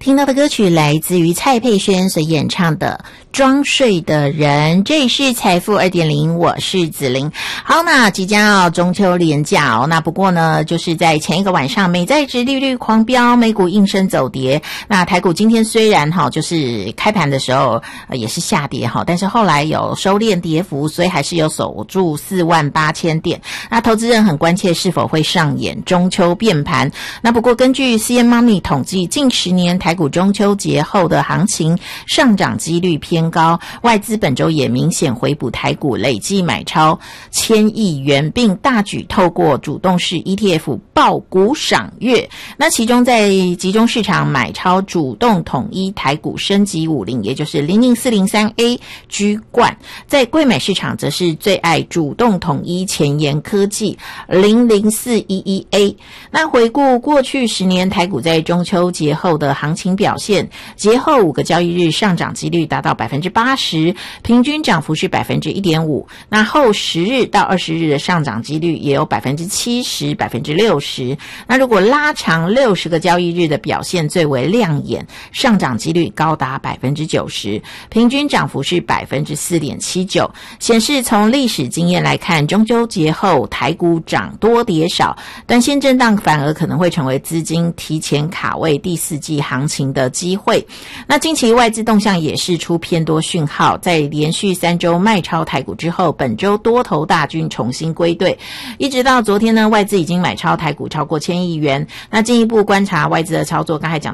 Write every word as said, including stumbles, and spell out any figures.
听到的歌曲来自于蔡佩轩所演唱的《装睡的人》，这里是财富 二点零， 我是子琳。好，那即将要中秋连假哦，那不过呢就是在前一个晚上美债殖利率狂飙，美股应声走跌。那台股今天虽然哈就是开盘的时候、呃、也是下跌哈，但是后来有收敛跌幅，所以还是有守住四万八千点。那投资人很关切是否会上演中秋变盘。那不过根据 C N Money 统计，近十年台股中秋节后的行情上涨几率偏高，外资本周也明显回补台股，累计买超千亿元，并大举透过主动式 E T F 抱股赏月。那其中在集中市场买超主动统一台股升级五零，也就是零零四零三 A 居冠，在柜买市场则是最爱主动统一前沿科技零零四一一 A。 那回顾过去十年台股在中秋节后的行情表现，节后五个交易日上涨几率达到 百分之八十， 平均涨幅是 百分之一点五， 那后十日到二十日的上涨几率也有 百分之七十、百分之六十。 那如果拉长六十个交易日的表现最为亮眼，上涨几率高达 百分之九十， 平均涨幅是 百分之四点七九， 显示从历史经验来看，中秋节后台股涨多跌少，短线震荡反而可能会成为资金提前卡位第四季行情的机会。那近期外资动向也释出偏多讯号，在连续三周卖超台股之后，本周多头大军重新归队，一直到昨天呢，外资已经买超台股超过千亿元。那进一步观察外资的操作，刚才讲